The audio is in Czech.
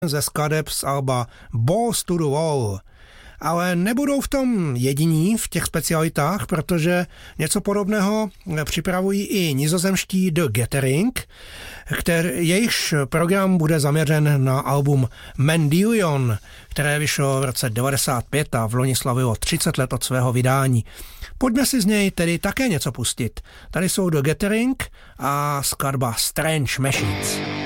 ze skladeb z alba Balls to the Wall. Ale nebudou v tom jediní v těch specialitách, protože něco podobného připravují i nizozemští The Gathering, jejichž program bude zaměřen na album Mendelion, které vyšlo v roce 95 a v loni slavilo 30 let od svého vydání. Pojďme si z něj tedy také něco pustit. Tady jsou The Gathering a skladba Strange Machines.